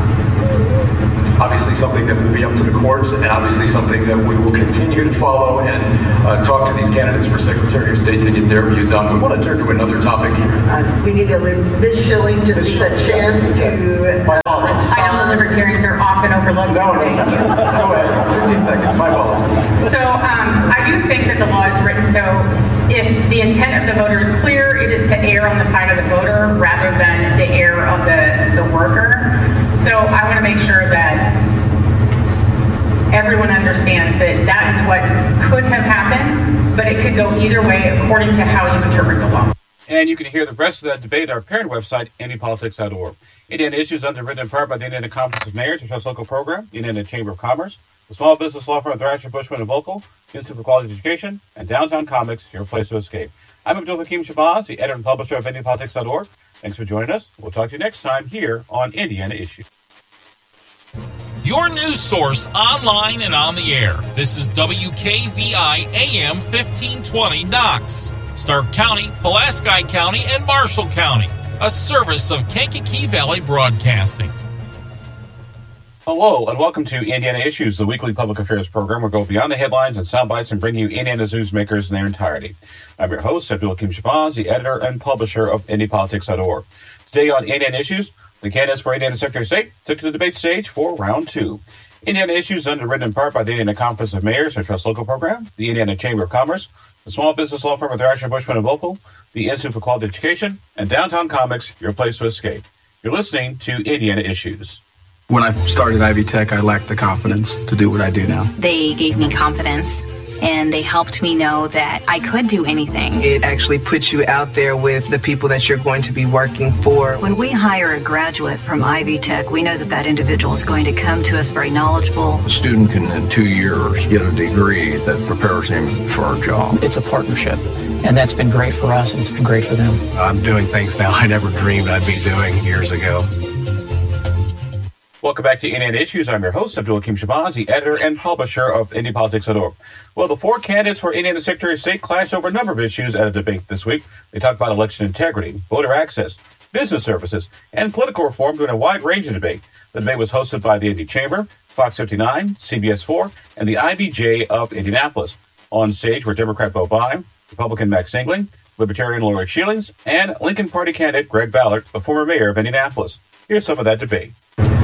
Obviously something that will be up to the courts, and obviously something that we will continue to follow and uh, talk to these candidates for Secretary of State to get their views on. We want to turn to another topic here. Uh, we need to leave Miz Schilling just a chance to uh, I know the libertarians are often overlooked. No, no, no. Go ahead. fifteen seconds. My fault. So um, I do think that the law is written so if the intent of the voter is clear, it is to err on the side of the voter rather than the error of the, the worker. So I want to make sure that everyone understands that that is what could have happened, but it could go either way according to how you interpret the law. And you can hear the rest of that debate at our parent website, Indy Politics dot org. Indiana Issues underwritten in part by the Indiana Conference of Mayors, which has local program, the Indiana Chamber of Commerce, the Small Business Law Firm of Thrasher, Bushman and Volkel, Institute for Quality Education, and Downtown Comics, your place to escape. I'm Abdul Hakim Shabazz, the editor and publisher of Indy Politics dot org. Thanks for joining us. We'll talk to you next time here on Indiana Issues. Your news source online and on the air. This is W K V I A M fifteen twenty Knox, Stark County, Pulaski County, and Marshall County. A service of Kankakee Valley Broadcasting. Hello, and welcome to Indiana Issues, the weekly public affairs program where we go beyond the headlines and sound bites and bring you Indiana's newsmakers in their entirety. I'm your host, Abdul Hakim Shabazz, the editor and publisher of Indy Politics dot org. Today on Indiana Issues, the candidates for Indiana Secretary of State took to the debate stage for round two. Indiana Issues underwritten in part by the Indiana Conference of Mayors, our trust local program, the Indiana Chamber of Commerce, the Small Business Law Firm of Thrasher, Bushman and Volkel, the Institute for Quality Education, and Downtown Comics, your place to escape. You're listening to Indiana Issues. When I started Ivy Tech, I lacked the confidence to do what I do now. They gave me confidence, and they helped me know that I could do anything. It actually puts you out there with the people that you're going to be working for. When we hire a graduate from Ivy Tech, we know that that individual is going to come to us very knowledgeable. A student can, in two years, get a degree that prepares him for a job. It's a partnership, and that's been great for us, and it's been great for them. I'm doing things now I never dreamed I'd be doing years ago. Welcome back to Indiana Issues. I'm your host, Abdul Hakim Shabazz, the editor and publisher of Indy Politics dot org. Well, the four candidates for Indiana Secretary of State clashed over a number of issues at a debate this week. They talked about election integrity, voter access, business services, and political reform during a wide range of debate. The debate was hosted by the Indy Chamber, Fox fifty-nine, C B S four, and the I B J of Indianapolis. On stage were Democrat Bo Bai, Republican Max Singling, Libertarian Lori Schillings, and Lincoln Party candidate Greg Ballard, the former mayor of Indianapolis. Here's some of that debate.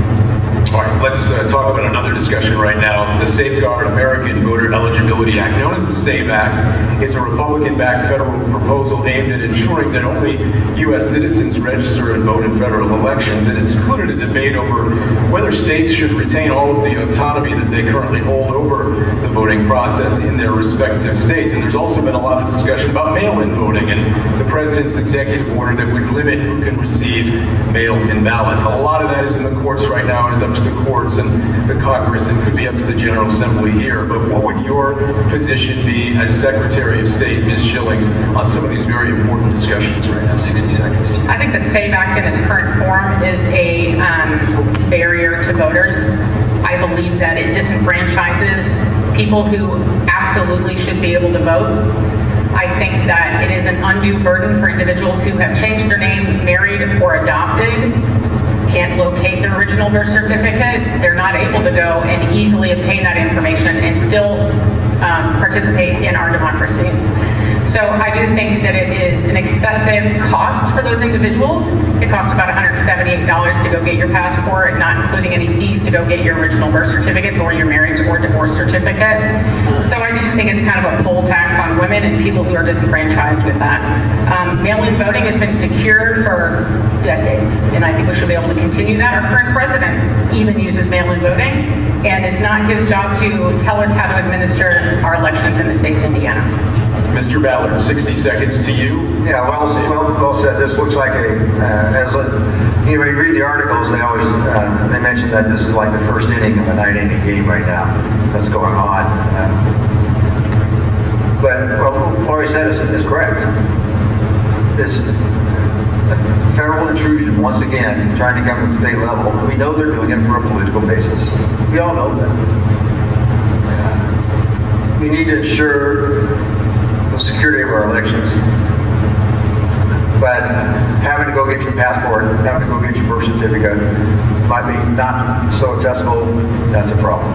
All right, let's uh, talk about another discussion right now. The Safeguard American Voter Eligibility Act, known as the SAVE Act. It's a Republican-backed federal proposal aimed at ensuring that only U S citizens register and vote in federal elections. And it's included a debate over whether states should retain all of the autonomy that they currently hold over the voting process in their respective states. And there's also been a lot of discussion about mail-in voting and the president's executive order that would limit who can receive mail-in ballots. A lot of that is in the courts right now and is up to the courts and the Congress and could be up to the General Assembly here. But what would your position be as Secretary of State, Miz Schillings, on some of these very important discussions right now? sixty seconds. I think the SAVE Act in its current form is a um, barrier to voters. I believe that it disenfranchises people who absolutely should be able to vote. I think that it is an undue burden for individuals who have changed their name, married, or adopted, can't locate their original birth certificate. They're not able to go and easily obtain that information and still um, participate in our democracy. So I do think that it is an excessive cost for those individuals. It costs about one hundred seventy-eight dollars to go get your passport, not including any fees to go get your original birth certificates or your marriage or divorce certificate. So I do think it's kind of a poll tax on women and people who are disenfranchised with that. Um, mail-in voting has been secured for decades, and I think we should be able to continue that. Our current president even uses mail-in voting, and it's not his job to tell us how to administer our elections in the state of Indiana. Mister Ballard, sixty seconds to you. Yeah, well, well, well said. This looks like a, uh, as a, you know, when you read the articles, they always, uh, they mention that this is like the first inning of a nine-inning game right now that's going on. Uh, but what Lori said is, is correct. This federal intrusion, once again, trying to come to the state level, we know they're doing it for a political basis. We all know that. Uh, we need to ensure the security of our elections. But having to go get your passport, having to go get your birth certificate might be not so accessible. That's a problem.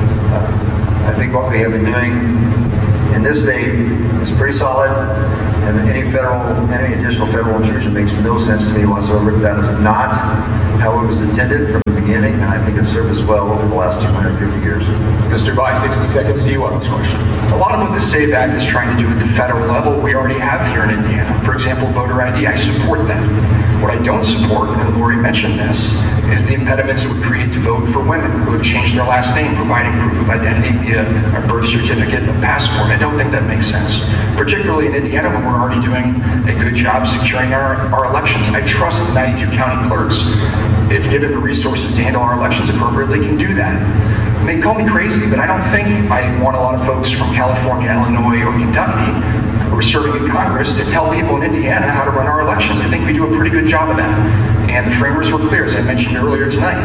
Uh, I think what we have been doing in this state is pretty solid, and any federal, any additional federal intrusion makes no sense to me whatsoever. That is not how it was intended from the beginning, and I think it's served us well over the last two hundred fifty years. Mister Bai, sixty seconds to you on this question. A lot of what the SAVE Act is trying to do at the federal level, we already have here in Indiana. For example, voter I D, I support that. What I don't support, and Lori mentioned this, is the impediments it would create to vote for women who have changed their last name, providing proof of identity via a birth certificate and a passport. I don't think that makes sense, particularly in Indiana when we're already doing a good job securing our, our elections. I trust the ninety-two county clerks, if given the resources to handle our elections appropriately, can do that. I mean, call me crazy, but I don't think I want a lot of folks from California, Illinois, or Kentucky who are serving in Congress to tell people in Indiana how to run our elections. I think we do a pretty good job of that. And the framers were clear, as I mentioned earlier tonight.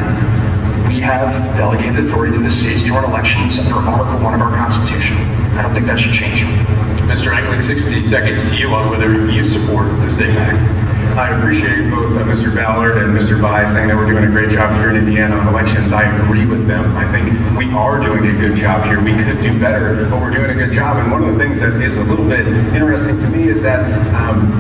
We have delegated authority to the states to run elections under Article one of our Constitution. I don't think that should change. Mister Engling, sixty seconds to you on whether you support the SAVE Act. I appreciate both uh, Mister Ballard and Mister Bai saying that we're doing a great job here in Indiana on elections. I agree with them. I think we are doing a good job here. We could do better, but we're doing a good job. And one of the things that is a little bit interesting to me is that um,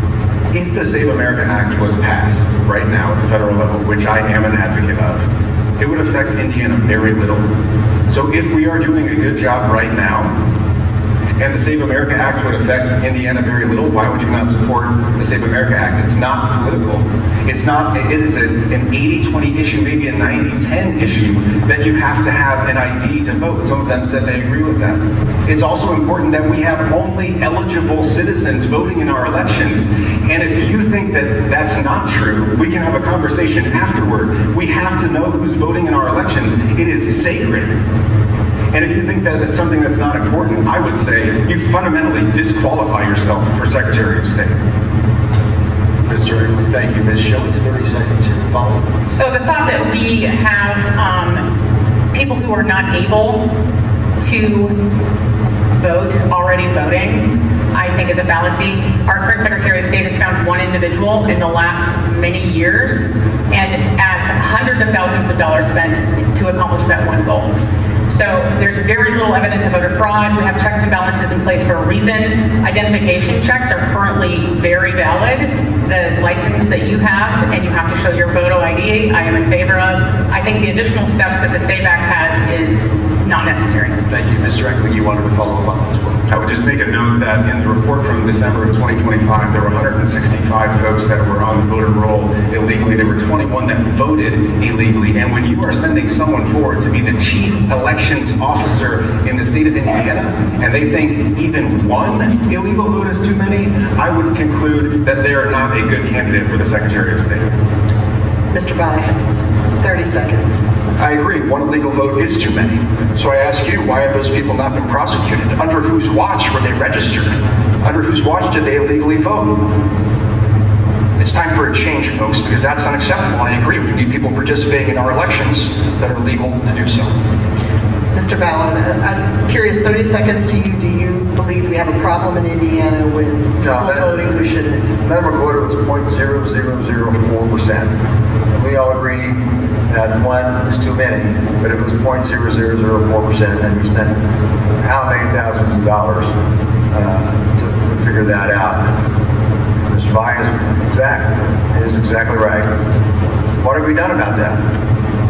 if the Save America Act was passed right now at the federal level, which I am an advocate of, it would affect Indiana very little. So if we are doing a good job right now, and the Save America Act would affect Indiana very little, why would you not support the Save America Act? It's not political. It's not, it is a, an eighty twenty issue, maybe a ninety ten issue, that you have to have an I D to vote. Some of them said they agree with that. It's also important that we have only eligible citizens voting in our elections. And if you think that that's not true, we can have a conversation afterward. We have to know who's voting in our elections. It is sacred. And if you think that it's something that's not important, I would say you fundamentally disqualify yourself for Secretary of State. Mister England, thank you. Miz Schillings, thirty seconds here to follow. So the thought that we have um, people who are not able to vote already voting, I think is a fallacy. Our current Secretary of State has found one individual in the last many years and have hundreds of thousands of dollars spent to accomplish that one goal. So there's very little evidence of voter fraud. We have checks and balances in place for a reason. Identification checks are currently very valid. The license that you have, and you have to show your photo I D, I am in favor of. I think the additional steps that the SAVE Act has is not necessary. Thank you. Mister Engling, you wanted to follow up on that as well. I would just make a note that in the report from December of twenty twenty-five, there were one hundred sixty-five folks that were on the voter roll illegally. There were twenty-one that voted illegally. And when you are sending someone forward to be the chief elections officer in the state of Indiana, and they think even one illegal vote is too many, I would conclude that they are not a good candidate for the Secretary of State. Mister Bai, thirty seconds. I agree, one illegal vote is too many. So I ask you, why have those people not been prosecuted? Under whose watch were they registered? Under whose watch did they illegally vote? It's time for a change, folks, because that's unacceptable. I agree, we need people participating in our elections that are legal to do so. Mister Ballard, I'm curious, thirty seconds to you. Do you believe we have a problem in Indiana with people no, voting who shouldn't? That report was zero point zero zero zero four percent. We all agree that one is too many, but it was zero point zero zero zero four percent, and we spent how many thousands of dollars uh, to, to figure that out. Mister Bai is exact, is exactly right. What have we done about that?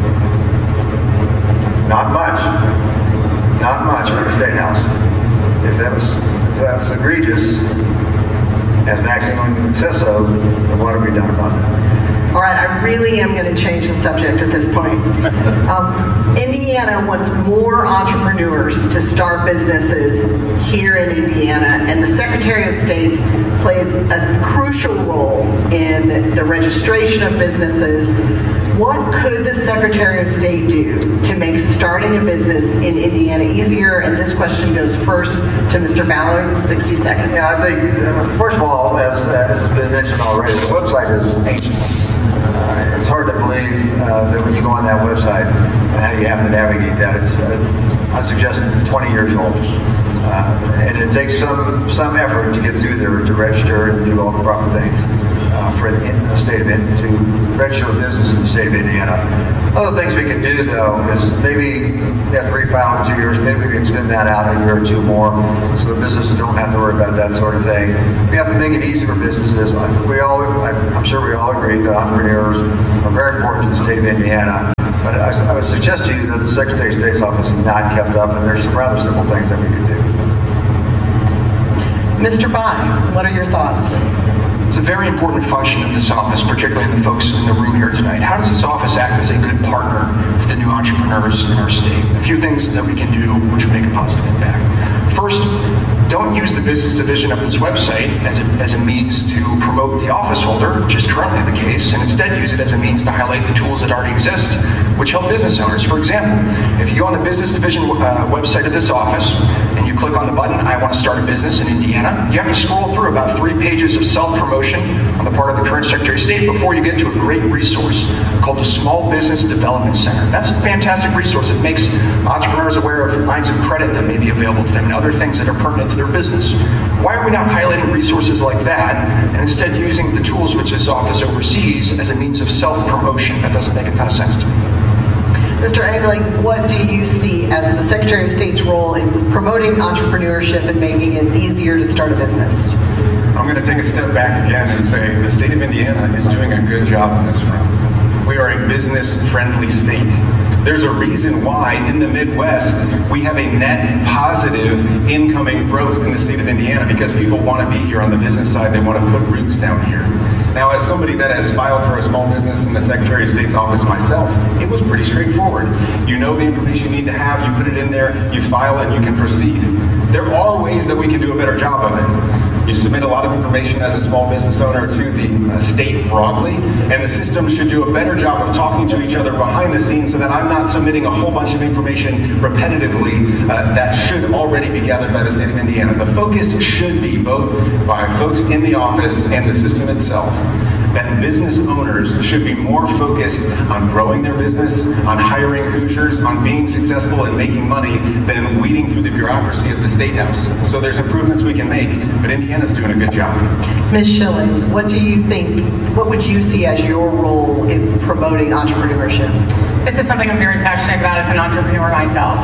Not much. Not much for the State House. If that was, if that was egregious, as maximum says so, then what have we done about that? All right, I really am going to change the subject at this point. Um, Indiana wants more entrepreneurs to start businesses here in Indiana, and the Secretary of State plays a crucial role in the registration of businesses. What could the Secretary of State do to make starting a business in Indiana easier? And this question goes first to Mister Ballard, sixty seconds. Yeah, I think, uh, first of all, as, uh, as has been mentioned already, the website is ancient. Uh, it's hard to believe uh, that when you go on that website and how you have to navigate that. It's, uh, I suggest, twenty years old. Uh, and it takes some some effort to get through there to register and do all the proper things uh, for the, in the state of Indiana, to register a business in the state of Indiana. Other things we can do, though, is maybe after refile in two years, maybe we can spin that out a year or two more so the businesses don't have to worry about that sort of thing. We have to make it easy for businesses. We all, I'm sure we all agree that entrepreneurs are very important to the state of Indiana. But I, I would suggest to you that the Secretary of State's office is not kept up, and there's some rather simple things that we could do. Mister Bai, what are your thoughts? It's a very important function of this office, particularly in the folks in the room here tonight. How does this office act as a good partner to the new entrepreneurs in our state? A few things that we can do which will make a positive impact. First, don't use the business division of this website as a, as a means to promote the office holder, which is currently the case, and instead use it as a means to highlight the tools that already exist, which help business owners. For example, if you go on the business division uh, website of this office, and you click on the button, I want to start a business in Indiana, you have to scroll through about three pages of self-promotion on the part of the current Secretary of State before you get to a great resource called the Small Business Development Center. That's a fantastic resource. It makes entrepreneurs aware of lines of credit that may be available to them and other things that are pertinent to their business. Why are we not highlighting resources like that and instead using the tools which this office oversees as a means of self-promotion? That doesn't make a ton of sense to me. Mister Eggling, what do you see as the Secretary of State's role in promoting entrepreneurship and making it easier to start a business? I'm going to take a step back again and say the state of Indiana is doing a good job on this front. We are a business-friendly state. There's a reason why in the Midwest we have a net positive incoming growth in the state of Indiana, because people want to be here on the business side. They want to put roots down here. Now, as somebody that has filed for a small business in the Secretary of State's office myself, it was pretty straightforward. You know the information you need to have, you put it in there, you file it, and you can proceed. There are ways that we can do a better job of it. You submit a lot of information as a small business owner to the uh, state broadly, and the system should do a better job of talking to each other behind the scenes so that I'm not submitting a whole bunch of information repetitively uh, that should already be gathered by the state of Indiana. The focus should be, both by folks in the office and the system itself, that business owners should be more focused on growing their business, on hiring Hoosiers, on being successful and making money than weeding through the bureaucracy of the State House. So there's improvements we can make, but Indiana's doing a good job. Miz Schilling, what do you think, what would you see as your role in promoting entrepreneurship? This is something I'm very passionate about as an entrepreneur myself.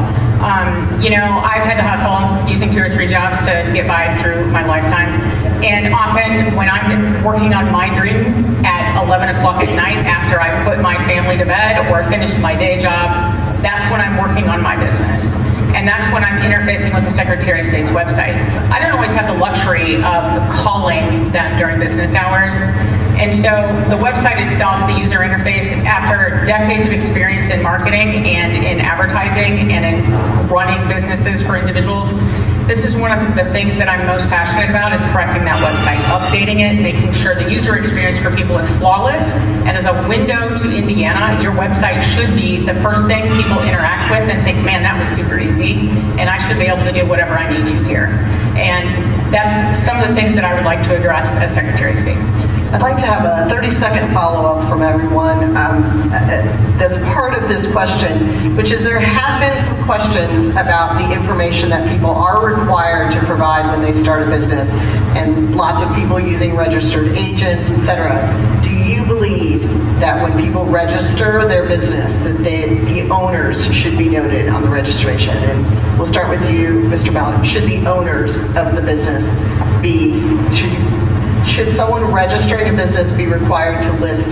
Um, you know, I've had to hustle using two or three jobs to get by through my lifetime. And often when I'm working on my dream at eleven o'clock at night after I've put my family to bed or finished my day job, that's when I'm working on my business. And that's when I'm interfacing with the Secretary of State's website. I don't always have the luxury of calling them during business hours. And so the website itself, the user interface, after decades of experience in marketing and in advertising and in running businesses for individuals, this is one of the things that I'm most passionate about, is correcting that website, updating it, making sure the user experience for people is flawless. And as a window to Indiana, your website should be the first thing people interact with and think, man, that was super easy, and I should be able to do whatever I need to here. And that's some of the things that I would like to address as Secretary of State. I'd like to have a thirty second follow-up from everyone um, that's part of this question, which is there have been some questions about the information that people are required to provide when they start a business, and lots of people using registered agents, et cetera. Do you believe that when people register their business, that they, the owners should be noted on the registration? And we'll start with you, Mister Ballard. Should the owners of the business be, should you Should someone registering a business be required to list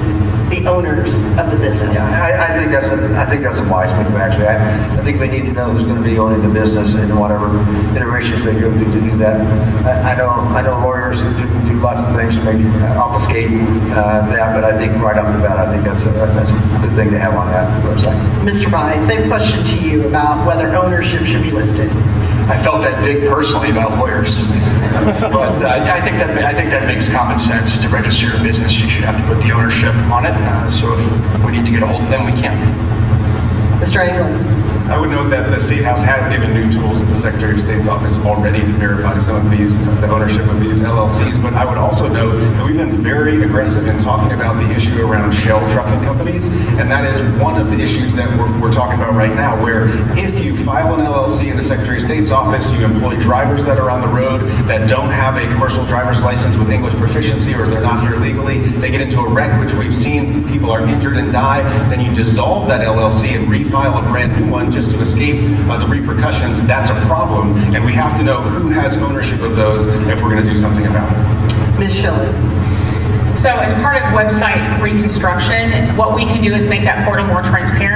the owners of the business? Yeah, I, I think that's a, I think that's a wise move, actually. I, I think we need to know who's going to be owning the business and whatever iterations they go through to do that. I, I know I know lawyers do, do lots of things to maybe obfuscate uh, that, but I think right off the bat, I think that's a, that's a good thing to have on that website. Mister Bide, same question to you about whether ownership should be listed. I felt that dig personally about lawyers, but uh, I think that I think that makes common sense. To register a business, you should have to put the ownership on it. Uh, so if we need to get a hold of them, we can. Mister England. I would note that the State House has given new tools to the Secretary of State's office already to verify some of these, the ownership of these L L Cs, but I would also note that we've been very aggressive in talking about the issue around shell trucking companies, and that is one of the issues that we're, we're talking about right now, where if you file an L L C in the Secretary of State's office, you employ drivers that are on the road that don't have a commercial driver's license with English proficiency, or they're not here legally, they get into a wreck, which we've seen, people are injured and die, then you dissolve that L L C and refile a brand new one just to escape uh, the repercussions. That's a problem, and we have to know who has ownership of those if we're going to do something about it. Miz Schilling. So as part of website reconstruction, what we can do is make that portal more transparent.